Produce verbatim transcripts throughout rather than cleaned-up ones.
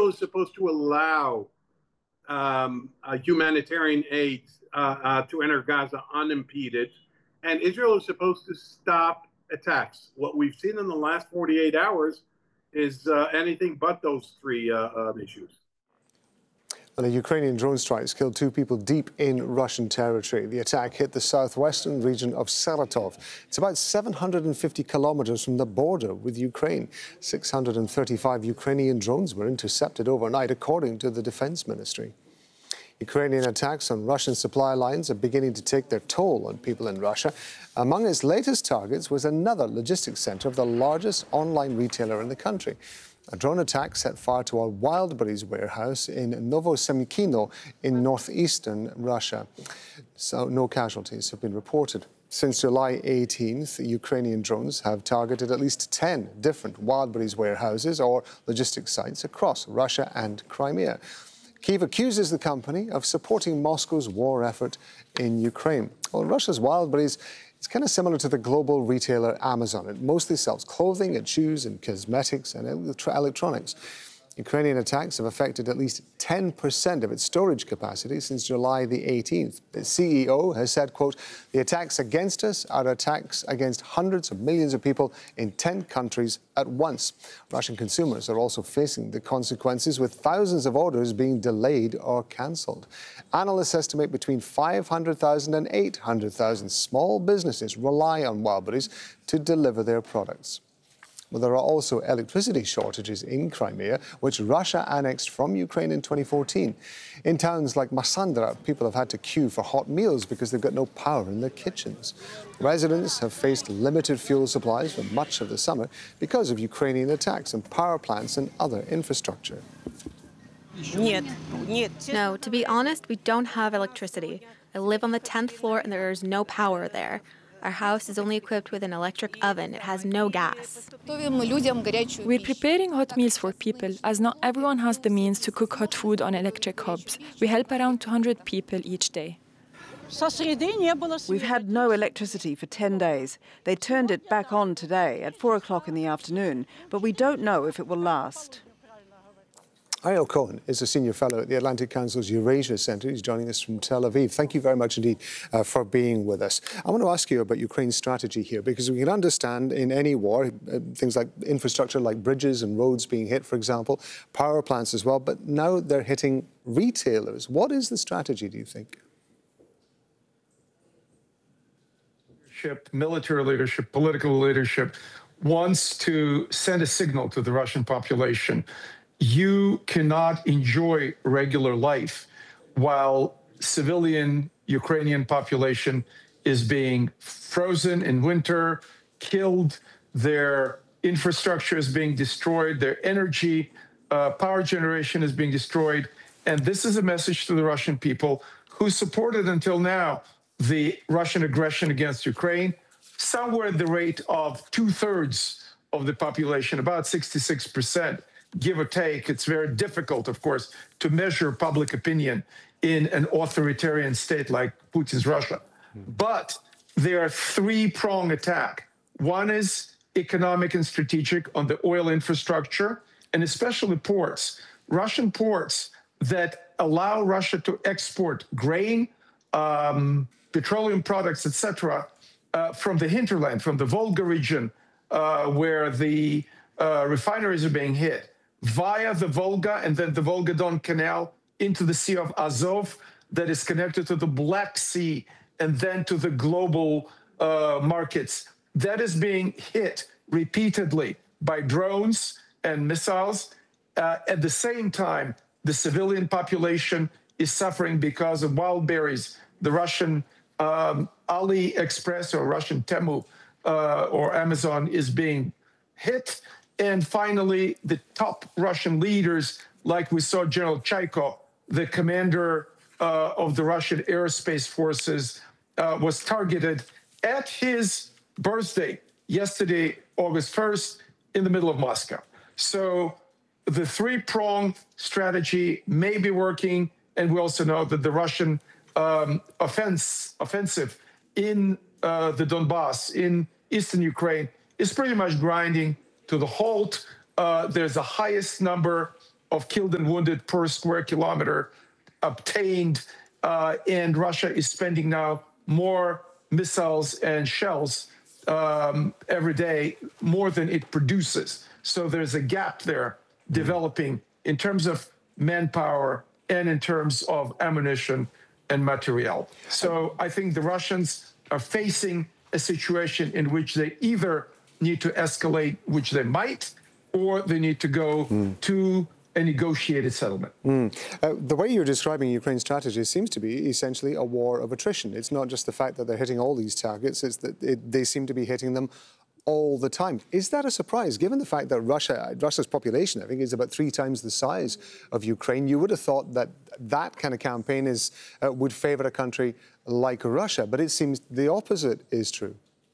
is supposed to allow um, uh, humanitarian aid uh, uh, to enter Gaza unimpeded, and Israel is supposed to stop attacks. What we've seen in the last forty-eight hours is uh, anything but those three uh, uh, issues. Well, a Ukrainian drone strikes killed two people deep in Russian territory. The attack hit the southwestern region of Saratov. It's about seven hundred fifty kilometers from the border with Ukraine. six hundred thirty-five Ukrainian drones were intercepted overnight, according to the Defense Ministry. Ukrainian attacks on Russian supply lines are beginning to take their toll on people in Russia. Among its latest targets was another logistics center of the largest online retailer in the country. A drone attack set fire to a Wildberries warehouse in Novosemikino in northeastern Russia. So no casualties have been reported. Since July eighteenth, Ukrainian drones have targeted at least ten different Wildberries warehouses or logistics sites across Russia and Crimea. Kyiv accuses the company of supporting Moscow's war effort in Ukraine. Well, Russia's Wildberries is kind of similar to the global retailer Amazon. It mostly sells clothing and shoes and cosmetics and electronics. Ukrainian attacks have affected at least ten percent of its storage capacity since July the eighteenth. The C E O has said, quote, "The attacks against us are attacks against hundreds of millions of people in ten countries at once." Russian consumers are also facing the consequences, with thousands of orders being delayed or cancelled. Analysts estimate between five hundred thousand and eight hundred thousand small businesses rely on Wildberries to deliver their products. Well, there are also electricity shortages in Crimea, which Russia annexed from Ukraine in twenty fourteen. In towns like Masandra, people have had to queue for hot meals because they've got no power in their kitchens. Residents have faced limited fuel supplies for much of the summer because of Ukrainian attacks on power plants and other infrastructure. No, to be honest, we don't have electricity. I live on the tenth floor and there is no power there. Our house is only equipped with an electric oven. It has no gas. We're preparing hot meals for people, as not everyone has the means to cook hot food on electric hobs. We help around two hundred people each day. We've had no electricity for ten days. They turned it back on today at four o'clock in the afternoon, but we don't know if it will last. Ariel Cohen is a senior fellow at the Atlantic Council's Eurasia Centre. He's joining us from Tel Aviv. Thank you very much indeed uh, for being with us. I want to ask you about Ukraine's strategy here, because we can understand in any war, uh, things like infrastructure like bridges and roads being hit, for example, power plants as well, but now they're hitting retailers. What is the strategy, do you think? Leadership, military leadership, political leadership wants to send a signal to the Russian population. You cannot enjoy regular life while civilian Ukrainian population is being frozen in winter, killed, their infrastructure is being destroyed, their energy, uh, power generation is being destroyed. And this is a message to the Russian people who supported until now the Russian aggression against Ukraine, somewhere at the rate of two-thirds of the population, about sixty-six percent. Give or take. It's very difficult, of course, to measure public opinion in an authoritarian state like Putin's Russia. Mm-hmm. But there are three-prong attack. One is economic and strategic on the oil infrastructure, and especially ports. Russian ports that allow Russia to export grain, um, petroleum products, et cetera, uh, from the hinterland, from the Volga region, uh, where the uh, refineries are being hit, via the Volga and then the Volga-Don Canal into the Sea of Azov that is connected to the Black Sea and then to the global uh, markets. That is being hit repeatedly by drones and missiles. Uh, at the same time, the civilian population is suffering because of Wildberries. The Russian um, AliExpress or Russian Temu uh, or Amazon is being hit. And finally, the top Russian leaders, like we saw General Chaiko, the commander uh, of the Russian aerospace forces, uh, was targeted at his birthday yesterday, August first, in the middle of Moscow. So the three-prong strategy may be working, and we also know that the Russian um, offense, offensive in uh, the Donbass, in eastern Ukraine, is pretty much grinding to the halt. Uh, there's the highest number of killed and wounded per square kilometer obtained, uh, and Russia is spending now more missiles and shells um, every day, more than it produces. So there's a gap there developing in terms of manpower and in terms of ammunition and material. So I think the Russians are facing a situation in which they either need to escalate, which they might, or they need to go mm. to a negotiated settlement. Mm. Uh, the way you're describing Ukraine's strategy seems to be essentially a war of attrition. It's not just the fact that they're hitting all these targets, it's that it, they seem to be hitting them all the time. Is that a surprise, given the fact that Russia, Russia's population, I think, is about three times the size of Ukraine? You would have thought that that kind of campaign is, uh, would favour a country like Russia, but it seems the opposite is true.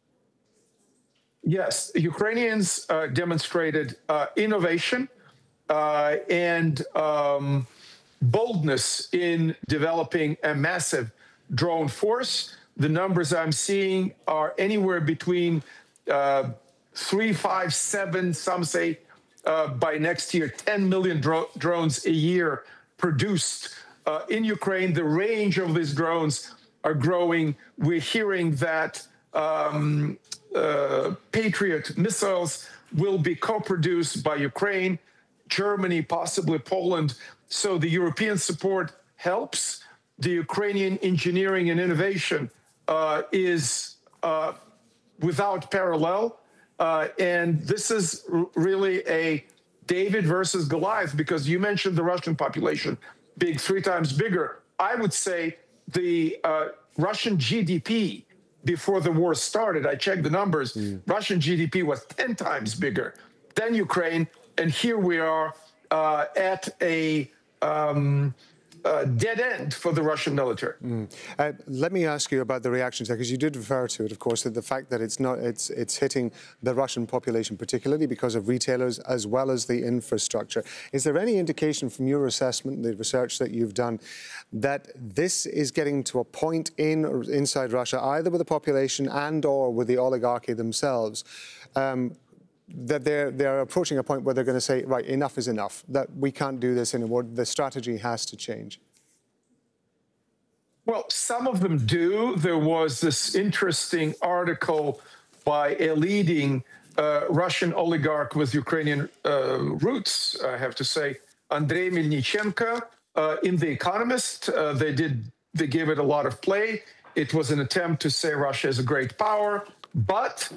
Yes, Ukrainians uh, demonstrated uh, innovation uh, and um, boldness in developing a massive drone force. The numbers I'm seeing are anywhere between uh, three, five, seven, some say uh, by next year, ten million dro drones a year produced uh, in Ukraine. The range of these drones are growing. We're hearing that um, uh, Patriot missiles will be co-produced by Ukraine, Germany, possibly Poland. So the European support helps. The Ukrainian engineering and innovation uh, is uh, without parallel. Uh, and this is really a David versus Goliath, because you mentioned the Russian population, big, three times bigger. I would say the uh, Russian G D P before the war started, I checked the numbers, mm. Russian G D P was ten times bigger than Ukraine. And here we are uh, at a um, uh, dead end for the Russian military. Mm. Uh, let me ask you about the reactions there, because you did refer to it, of course, the fact that it's not it's it's hitting the Russian population, particularly because of retailers as well as the infrastructure. Is there any indication from your assessment, the research that you've done, that this is getting to a point in inside Russia, either with the population and or with the oligarchy themselves, um, that they're, they're approaching a point where they're going to say, right, enough is enough, that we can't do this anymore, the strategy has to change? Well, some of them do. There was this interesting article by a leading uh, Russian oligarch with Ukrainian uh, roots, I have to say, Andrei Melnichenko, uh, in The Economist. Uh, they did, they gave it a lot of play. It was an attempt to say Russia is a great power, but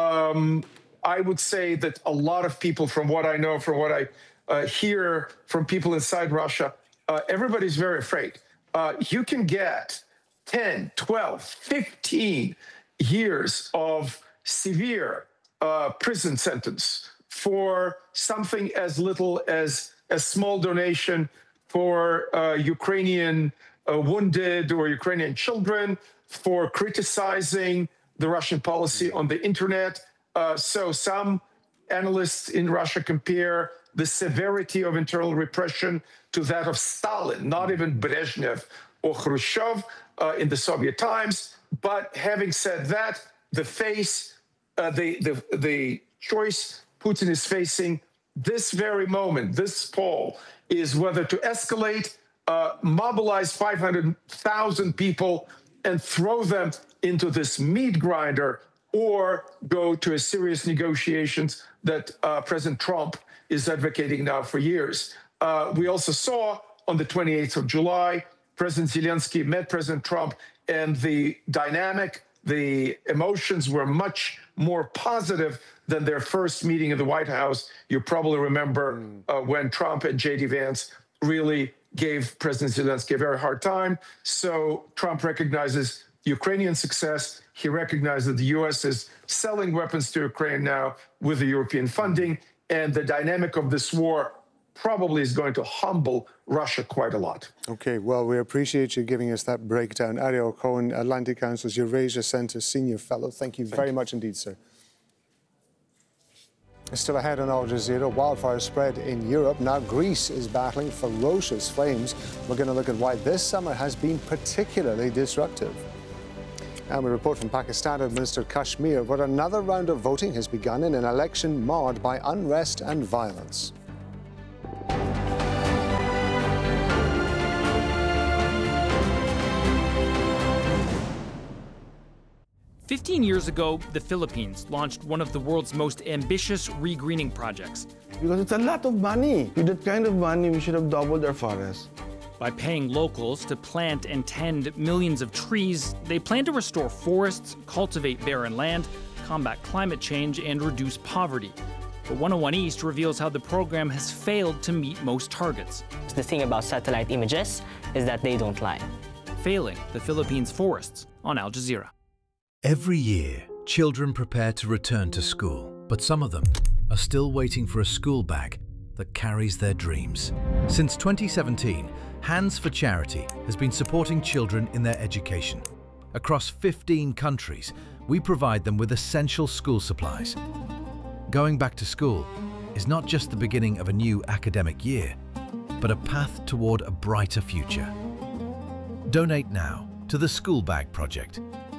um, I would say that a lot of people, from what I know, from what I uh, hear from people inside Russia, uh, everybody's very afraid. Uh, you can get ten, twelve, fifteen years of severe uh, prison sentence for something as little as a small donation for uh, Ukrainian uh, wounded or Ukrainian children, for criticizing the Russian policy on the internet. Uh, so some analysts in Russia compare the severity of internal repression to that of Stalin, not even Brezhnev or Khrushchev uh, in the Soviet times. But having said that, the face, uh, the, the, the choice Putin is facing this very moment, this poll, is whether to escalate, uh, mobilize five hundred thousand people and throw them into this meat grinder, or go to a serious negotiations that uh, President Trump is advocating now for years. Uh, we also saw on the twenty-eighth of July, President Zelensky met President Trump, and the dynamic, the emotions were much more positive than their first meeting in the White House. You probably remember mm. uh, when Trump and J D Vance really gave President Zelensky a very hard time. So Trump recognizes Ukrainian success. He recognized that the U S is selling weapons to Ukraine now with the European funding, and the dynamic of this war probably is going to humble Russia quite a lot. Okay, well, we appreciate you giving us that breakdown. Ariel Cohen, Atlantic Council's Eurasia Centre Senior Fellow. Thank you Thank very you. much indeed, sir. Still ahead on Al Jazeera, wildfire spread in Europe. Now Greece is battling ferocious flames. We're going to look at why this summer has been particularly disruptive. And we report from Pakistan administered Kashmir, where another round of voting has begun in an election marred by unrest and violence. fifteen years ago, the Philippines launched one of the world's most ambitious regreening projects. Because it's a lot of money. With that kind of money, we should have doubled our forests. By paying locals to plant and tend millions of trees, they plan to restore forests, cultivate barren land, combat climate change, and reduce poverty. But one oh one East reveals how the program has failed to meet most targets. The thing about satellite images is that they don't lie. Failing the Philippines' forests on Al Jazeera. Every year, children prepare to return to school, but some of them are still waiting for a school bag that carries their dreams. Since twenty seventeen, Hands for Charity has been supporting children in their education. Across fifteen countries, we provide them with essential school supplies. Going back to school is not just the beginning of a new academic year, but a path toward a brighter future. Donate now to the School Bag Project.